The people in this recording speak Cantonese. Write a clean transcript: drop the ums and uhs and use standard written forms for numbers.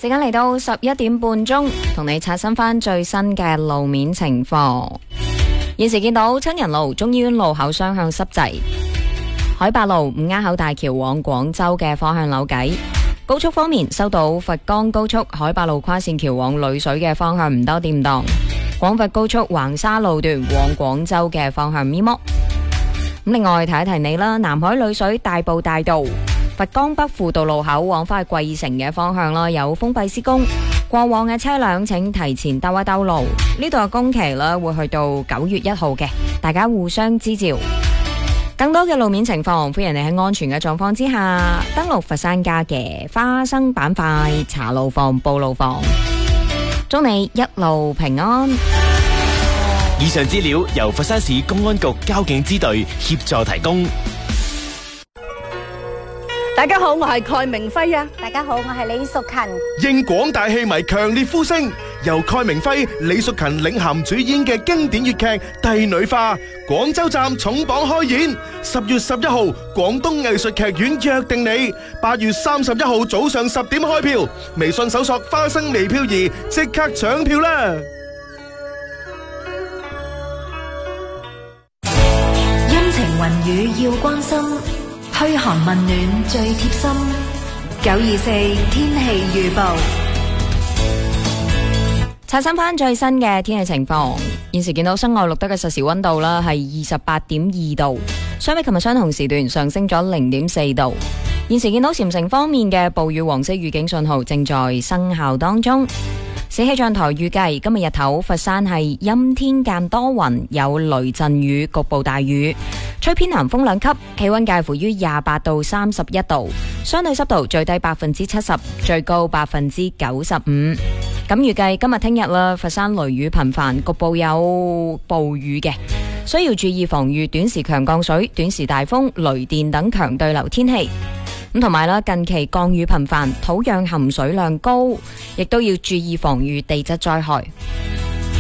時間嚟到11點半鐘，同你刷新翻最新嘅路面情況。現時見到親仁路、中醫院路口雙向濕滯，海八路五鴉口大橋往廣州嘅方向扭計。高速方面，收到佛岡高速海八路跨線橋往麗水嘅方向唔多掂當，廣佛高速橫沙路段往廣州嘅方向咪剝。另外提一提你啦，南海麗水大埔大道佛岡北輔道路口往返去桂城嘅方向啦，有封閉施工，過往嘅車輛請提前兜一兜路。呢度嘅工期啦會去到9月1號嘅，大家互相支照。更多嘅路面情況，歡迎你喺安全嘅狀況之下登錄佛山家嘅花生板塊查路房、報路房。祝你一路平安。 以上資料由佛山市公安局交警支隊協助提供。 大家好，我係蓋明輝啊！ 大家好，我係李淑勤。 應廣大戲迷強烈呼聲，由蓋明輝、李淑勤領銜主演嘅經典粵劇《帝女花》廣州站重磅開演。10月11號，廣東藝術劇院約定你。8月31號早上10點開票，微信搜索花生微漂兒，即刻搶票啦！ 陰晴雲雨要關心，噓寒問暖最貼心。924天氣預報， 刷新翻最新嘅天氣情況。現時見到室外錄得嘅實時溫度啦係28.2度，相比琴日相同時段上升咗0.4度。現時見到禪城方面嘅暴雨黃色預警信號正在生效當中。市氣象台預計今日日頭佛山係陰天間多雲，有雷陣雨，局部大雨，吹偏南風2級，氣溫介乎於28到31度，相對濕度最低70%，最高95%。咁預計今日聽日啦，佛山雷雨頻繁，局部有暴雨嘅，需要注意防禦短時強降水、短時大風、雷電等強對流天氣。咁同埋啦，近期降雨頻繁，土壤含水量高，亦都要注意防禦地質災害。